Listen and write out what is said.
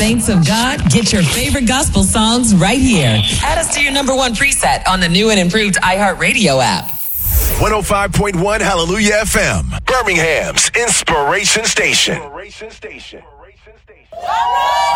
saints of God, get your favorite gospel songs right here. Add us to your number one preset on the new and improved iHeartRadio app. 105.1 Hallelujah FM, Birmingham's Inspiration Station.